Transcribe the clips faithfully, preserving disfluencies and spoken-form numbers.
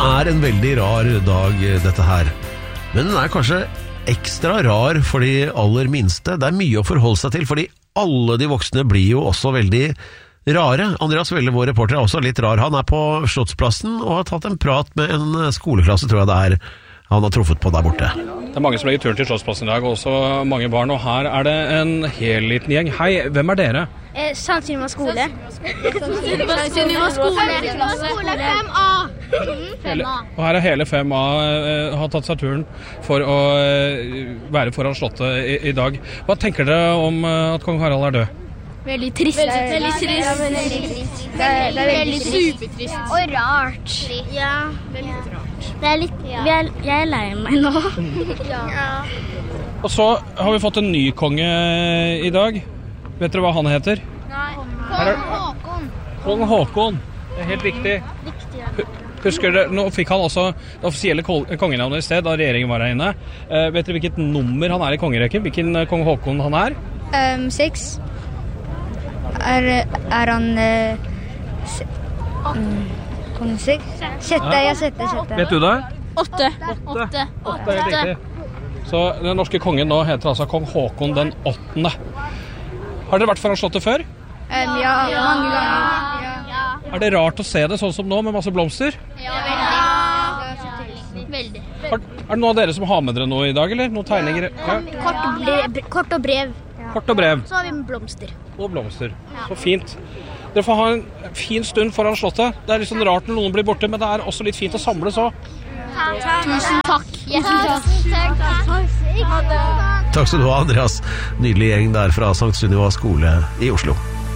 er en veldig rar dag, dette her. Men den er kanskje ekstra rar for de aller minste. Det er mye å forholde seg til, fordi alle de voksne blir jo også veldig rare. Andreas Velle, vår reporter, er også litt rar. Han er på Slottsplassen og har tatt en prat med en skoleklasse, tror jeg det er, han har truffet på der borte. Det er mange som legger turen til Slottsplassen i dag, og også mange barn, og her er det en hel liten gjeng. Hei, hvem er dere? Eh, Sandsynlig skole. Sandsynlig skole. fem A. Hele, og her er hele fem A eh, har tatt seg turen for å eh, være foran Slottet i, i dag. Hva tenker dere om eh, at kong Harald er død? Veldig trist. Veldig, veldig trist. Ja, veldig trist. Det er, det er veldig supertrist. Og rart. Ja, veldig rart. Det er litt, ja. jeg, jeg er lei meg nå. Ja. Og så har vi fått en ny konge i dag. Vet dere hva han heter? Nei. Kong Håkon. Kong Håkon. Det er helt riktig. Riktig, ja. Husker dere, nå fikk han også det offisielle kongenavnet i sted da regjeringen var her inne. Uh, vet dere hvilket nummer han er i kongerekken? Hvilken uh, kong Håkon han er? Um, seks. Er, er han uh, se, um, kong seks? Sjette, ja, sjette, sjette. Vet du det? Åtte. Åtte. Åtte er riktig. Så den norske kongen nå heter altså kong Håkon den åttende. Har dere vært foran Slottet før? Um, ja, mange ganger. Ja. Ja. Er det rart å se det sånn som nå, med masse blomster? Ja, veldig. Veldig. Har, er det noen av dere som har med dere noe i dag, eller? Noen tegninger? Ja. Kort, og brev, kort og brev. Kort og brev. Så har vi blomster. Og blomster. Så fint. Dere får ha en fin stund foran Slottet. Det er litt sånn rart når noen blir borte, men det er også litt fint å samles også. Tusen takk. Tusen takk. Takk skal du ha, Andreas. Nydelig gjeng der fra Sankt Sunniva skole i Oslo.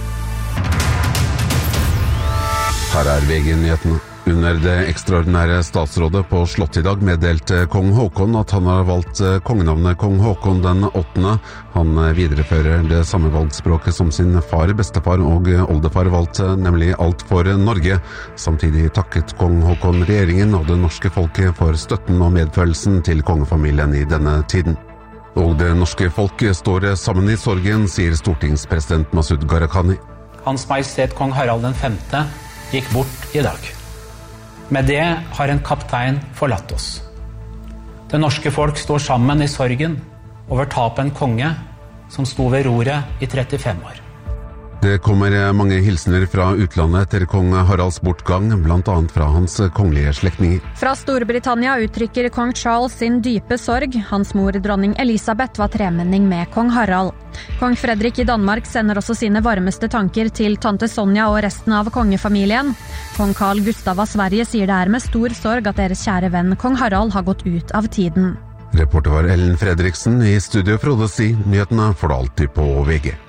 Her er V G-nyhetene. Under det ekstraordinære statsrådet på Slottet i dag meddelte kong Håkon at han har valgt kongenavnet kong Håkon den åttende. Han viderefører det samme valgspråket som sin far, bestefar og oldefar valgte, nemlig Alt for Norge. Samtidig takket kong Håkon regjeringen og det norske folket for støtten og medfølelsen til kongefamilien i denne tiden. Og det norske folket står sammen i sorgen, sier stortingspresident Masud Gharahkhani. Hans Majestet kong Harald den femte gikk bort i dag. Med det har en kaptein forlatt oss. Det norske folk står sammen i sorgen over tapet en konge som sto ved roret i trettifem år. Det kommer mange hilsener fra utlandet etter kong Haralds bortgang, blant annet fra hans kongelige slektninger. Fra Storbritannia uttrykker kong Charles sin dype sorg. Hans mor, dronning Elisabeth, var tremenning med kong Harald. Kong Fredrik i Danmark sender også sine varmeste tanker til tante Sonja og resten av kongefamilien. Kong Carl Gustav av Sverige sier det er med stor sorg at deres kjære venn kong Harald har gått ut av tiden. Reporter var Ellen Fredriksen, i studio Frode Si. Nyhetene får du alltid på V G.